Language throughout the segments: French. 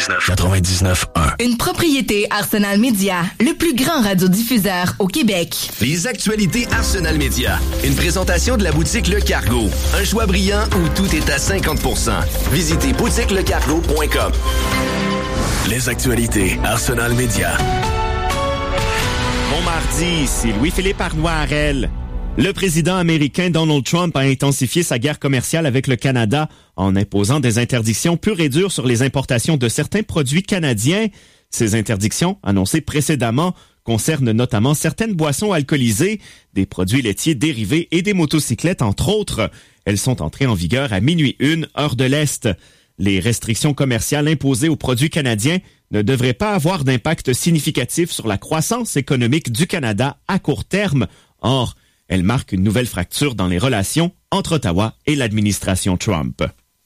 99.1. Une propriété Arsenal Média, le plus grand radiodiffuseur au Québec. Les actualités Arsenal Média. Une présentation de la boutique Le Cargo. Un choix brillant où tout est à 50%. Visitez boutiquelecargo.com. Les actualités Arsenal Média. Bon mardi, ici Louis-Philippe Arnois-Harel. Le président américain Donald Trump a intensifié sa guerre commerciale avec le Canada en imposant des interdictions pures et dures sur les importations de certains produits canadiens. Ces interdictions, annoncées précédemment, concernent notamment certaines boissons alcoolisées, des produits laitiers dérivés et des motocyclettes, entre autres. Elles sont entrées en vigueur à 00:01, heure de l'Est. Les restrictions commerciales imposées aux produits canadiens ne devraient pas avoir d'impact significatif sur la croissance économique du Canada à court terme. Or, elle marque une nouvelle fracture dans les relations entre Ottawa et l'administration Trump.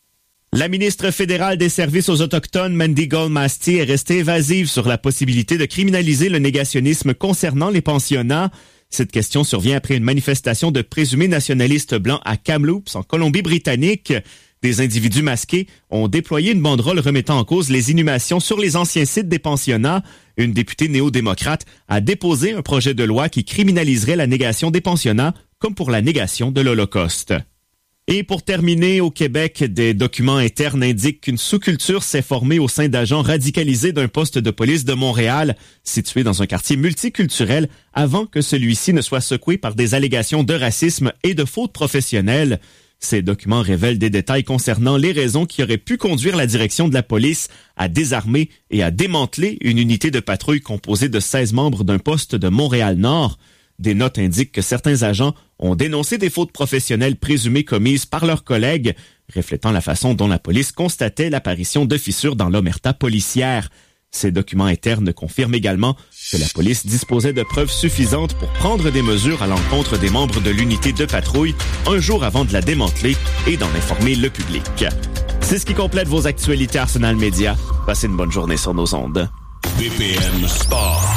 La ministre fédérale des Services aux Autochtones, Mandy Goldsmasty, est restée évasive sur la possibilité de criminaliser le négationnisme concernant les pensionnats. Cette question survient après une manifestation de présumés nationalistes blancs à Kamloops, en Colombie-Britannique. Des individus masqués ont déployé une banderole remettant en cause les inhumations sur les anciens sites des pensionnats. Une députée néo-démocrate a déposé un projet de loi qui criminaliserait la négation des pensionnats, comme pour la négation de l'Holocauste. Et pour terminer, au Québec, des documents internes indiquent qu'une sous-culture s'est formée au sein d'agents radicalisés d'un poste de police de Montréal, situé dans un quartier multiculturel, avant que celui-ci ne soit secoué par des allégations de racisme et de fautes professionnelles. Ces documents révèlent des détails concernant les raisons qui auraient pu conduire la direction de la police à désarmer et à démanteler une unité de patrouille composée de 16 membres d'un poste de Montréal-Nord. Des notes indiquent que certains agents ont dénoncé des fautes professionnelles présumées commises par leurs collègues, reflétant la façon dont la police constatait l'apparition de fissures dans l'omerta policière. Ces documents internes confirment également que la police disposait de preuves suffisantes pour prendre des mesures à l'encontre des membres de l'unité de patrouille un jour avant de la démanteler et d'en informer le public. C'est ce qui complète vos actualités Arsenal Média. Passez une bonne journée sur nos ondes. BPM Sport.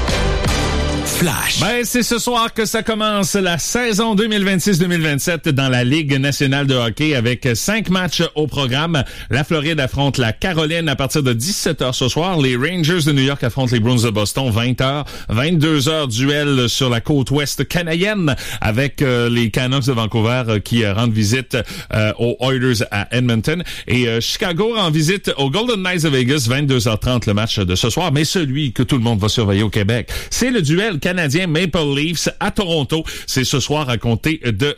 Flash. Ben, c'est ce soir que ça commence la saison 2026-2027 dans la Ligue nationale de hockey avec 5 matchs au programme. La Floride affronte la Caroline à partir de 17h ce soir. Les Rangers de New York affrontent les Bruins de Boston 20h. 22h, duel sur la côte ouest canadienne avec les Canucks de Vancouver qui rendent visite aux Oilers à Edmonton. Et Chicago rend visite aux Golden Knights de Vegas, 22h30 le match de ce soir. Mais celui que tout le monde va surveiller au Québec, c'est le duel canadien Maple Leafs à Toronto. C'est ce soir à compter de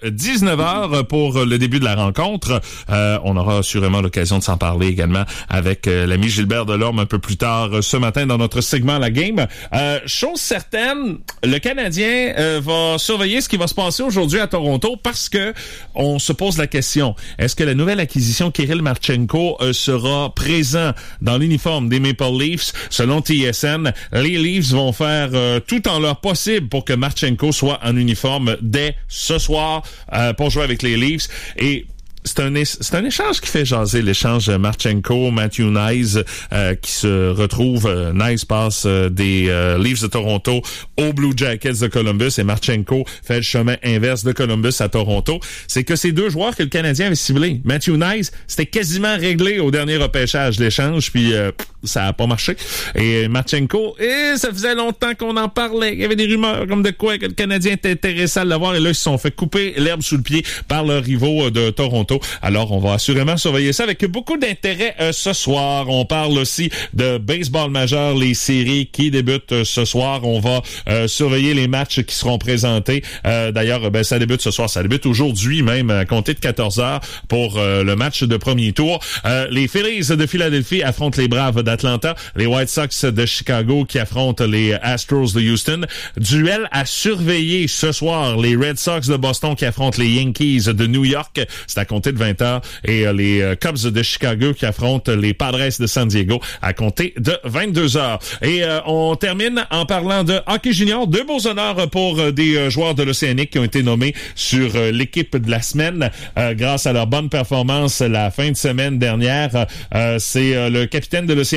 19h pour le début de la rencontre. On aura sûrement l'occasion de s'en parler également avec l'ami Gilbert Delorme un peu plus tard ce matin dans notre segment La Game. Chose certaine, le Canadien va surveiller ce qui va se passer aujourd'hui à Toronto parce que on se pose la question, est-ce que la nouvelle acquisition Kirill Marchenko sera présent dans l'uniforme des Maple Leafs? Selon TSN, les Leafs vont faire tout en leur possible pour que Marchenko soit en uniforme dès ce soir pour jouer avec les Leafs. Et c'est un échange qui fait jaser, l'échange Marchenko, Matthew Knies qui se retrouve. Knies passe des Leafs de Toronto aux Blue Jackets de Columbus et Marchenko fait le chemin inverse de Columbus à Toronto. C'est que ces deux joueurs que le Canadien avait ciblés, Matthew Knies, c'était quasiment réglé au dernier repêchage, l'échange, puis ça a pas marché. Et Marchenko, ça faisait longtemps qu'on en parlait. Il y avait des rumeurs comme de quoi que le Canadien était intéressé à l'avoir et là, ils se sont fait couper l'herbe sous le pied par leurs rivaux de Toronto. Alors, on va assurément surveiller ça avec beaucoup d'intérêt ce soir. On parle aussi de baseball majeur, les séries qui débutent ce soir. On va surveiller les matchs qui seront présentés. D'ailleurs, ça débute ce soir. Ça débute aujourd'hui même, à compter de 14h pour le match de premier tour. Les Phillies de Philadelphie affrontent les Braves d'Atlanta. Les White Sox de Chicago qui affrontent les Astros de Houston. Duel à surveiller ce soir. Les Red Sox de Boston qui affrontent les Yankees de New York. C'est à compter de 20h. Et les Cubs de Chicago qui affrontent les Padres de San Diego à compter de 22h. Et on termine en parlant de hockey junior. 2 beaux honneurs pour des joueurs de l'Océanique qui ont été nommés sur l'équipe de la semaine grâce à leur bonne performance la fin de semaine dernière. C'est le capitaine de l'Océanique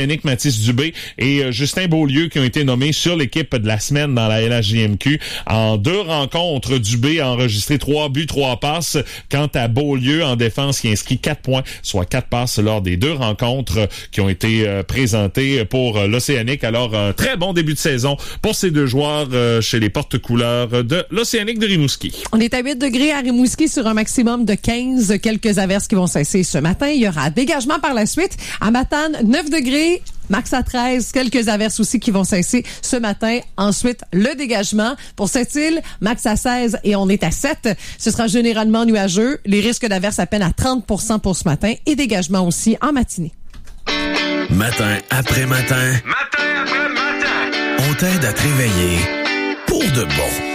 l'Océanique Mathis Dubé et Justin Beaulieu qui ont été nommés sur l'équipe de la semaine dans la LHJMQ. En 2 rencontres, Dubé a enregistré 3 buts, 3 passes. Quant à Beaulieu, en défense, il inscrit 4 points, soit 4 passes lors des 2 rencontres qui ont été présentées pour l'Océanique. Alors, un très bon début de saison pour ces 2 joueurs chez les porte-couleurs de l'Océanique de Rimouski. On est à 8 degrés à Rimouski sur un maximum de 15. Quelques averses qui vont cesser ce matin. Il y aura dégagement par la suite. À Matane, 9 degrés. Max à 13, quelques averses aussi qui vont cesser ce matin. Ensuite, le dégagement. Pour Sept-Îles, max à 16 et on est à 7. Ce sera généralement nuageux. Les risques d'averses à peine à 30% pour ce matin et dégagement aussi en matinée. Matin après matin. On t'aide à te réveiller pour de bon.